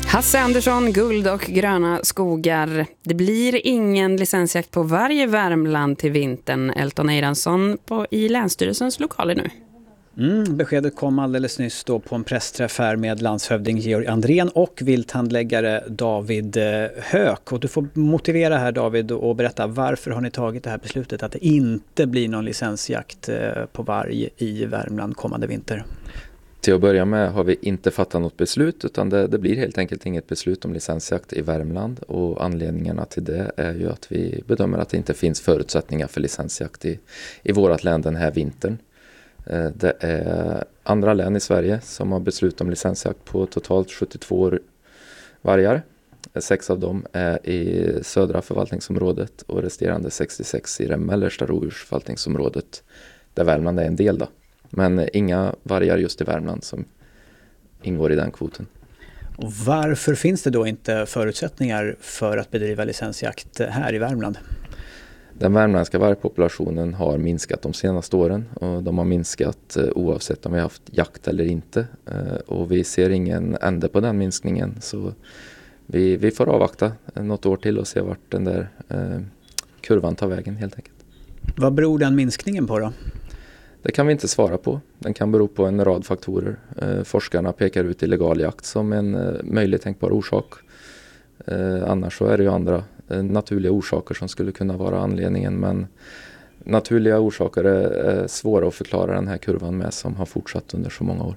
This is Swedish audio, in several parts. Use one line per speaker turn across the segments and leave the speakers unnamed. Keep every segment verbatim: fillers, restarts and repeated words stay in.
Hasse Andersson, guld och gröna skogar. Det blir ingen licensjakt på varje Värmland till vintern. Elton Eidansson på, i Länsstyrelsens lokaler nu.
Mm, beskedet kom alldeles nyss då på en pressträff här med landshövding Georg Andrén och vilthandläggare David Höök. Och du får motivera här, David, och berätta varför har ni tagit det här beslutet att det inte blir någon licensjakt på varg i Värmland kommande vinter?
Till att börja med har vi inte fattat något beslut, utan det, det blir helt enkelt inget beslut om licensjakt i Värmland. Och anledningarna till det är ju att vi bedömer att det inte finns förutsättningar för licensjakt i, i vårt län den här vintern. Det är andra län i Sverige som har beslut om licensjakt på totalt sjuttiotvå vargar. Sex av dem är i södra förvaltningsområdet och resterande sextiosex i det mellersta rovdjursförvaltningsområdet, där Värmland är en del då. Men inga vargar just i Värmland som ingår i den kvoten.
Och varför finns det då inte förutsättningar för att bedriva licensjakt här i Värmland?
Den värmländska vargpopulationen har minskat de senaste åren och de har minskat oavsett om vi har haft jakt eller inte. Och vi ser ingen ände på den minskningen, så vi, vi får avvakta något år till och se vart den där eh, kurvan tar vägen helt enkelt.
Vad beror den minskningen på då?
Det kan vi inte svara på. Den kan bero på en rad faktorer. Eh, forskarna pekar ut illegal jakt som en eh, möjlig tänkbar orsak. Eh, annars så är det ju andra eh, naturliga orsaker som skulle kunna vara anledningen. Men naturliga orsaker är, är svåra att förklara den här kurvan med, som har fortsatt under så många år.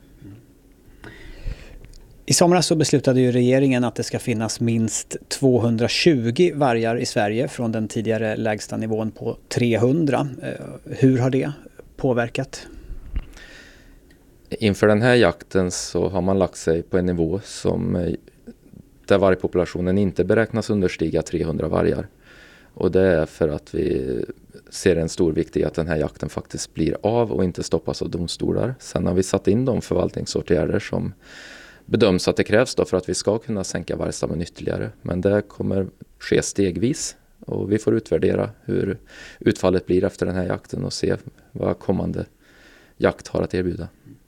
I somras så beslutade ju regeringen att det ska finnas minst tvåhundratjugo vargar i Sverige från den tidigare lägsta nivån på trehundra. Eh, hur har det påverkat?
Inför den här jakten så har man lagt sig på en nivå som, där vargpopulationen inte beräknas understiga trehundra vargar. Och det är för att vi ser en stor vikt i att den här jakten faktiskt blir av och inte stoppas av domstolar. Sen har vi satt in de förvaltningsåtgärder som bedöms att det krävs då för att vi ska kunna sänka vargstammen ytterligare. Men det kommer ske stegvis. Och vi får utvärdera hur utfallet blir efter den här jakten och se vad kommande jakt har att erbjuda.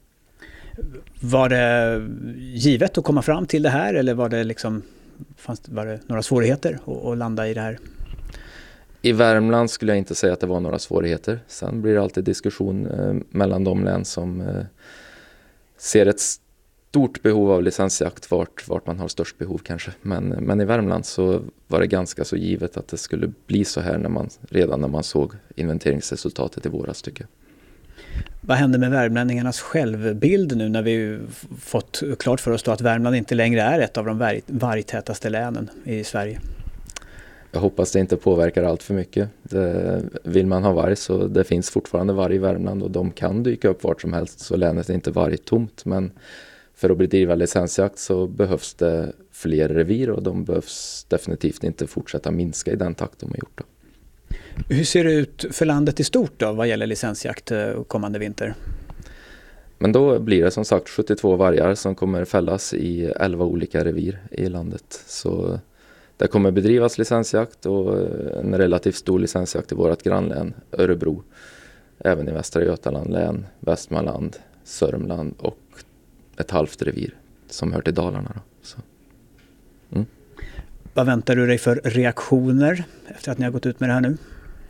Var det givet att komma fram till det här, eller var det, liksom, fanns det, var det några svårigheter att, att landa i det här?
I Värmland skulle jag inte säga att det var några svårigheter. Sen blir det alltid diskussion eh, mellan de län som eh, ser ett stort behov av licensjakt, vart, vart man har störst behov kanske. Men, men i Värmland så var det ganska så givet att det skulle bli så här när man, redan när man såg inventeringsresultatet i våras, tycker jag.
Vad händer med värmlänningarnas självbild nu när vi fått klart för oss då att Värmland inte längre är ett av de varg, vargtätaste länen i Sverige?
Jag hoppas det inte påverkar allt för mycket. Det, vill man ha varg så det finns fortfarande varg i Värmland och de kan dyka upp vart som helst, så länet är inte vargtomt. Men för att bedriva licensjakt så behövs det fler revir och de behövs definitivt inte fortsätta minska i den takt de har gjort då.
Hur ser det ut för landet i stort då vad gäller licensjakt kommande vinter?
Men då blir det som sagt sjuttiotvå vargar som kommer fällas i elva olika revir i landet. Så det kommer bedrivas licensjakt och en relativt stor licensjakt i vårt grannlän Örebro. Även i Västra Götaland län, Västmanland, Sörmland och ett halvt revir som hör till Dalarna då. Så. Mm.
Vad väntar du dig för reaktioner efter att ni har gått ut med det här nu?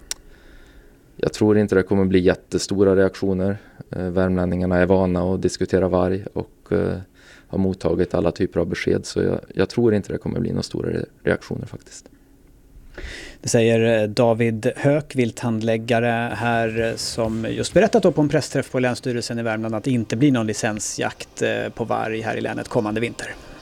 Jag tror inte det kommer bli jättestora reaktioner. Eh, värmlänningarna är vana att diskutera varg och eh, har mottagit alla typer av besked. Så jag, jag tror inte det kommer bli några stora reaktioner faktiskt.
Det säger David Höök, vilthandläggare här, som just berättat då på en pressträff på Länsstyrelsen i Värmland att det inte blir någon licensjakt på varg här i länet kommande vinter.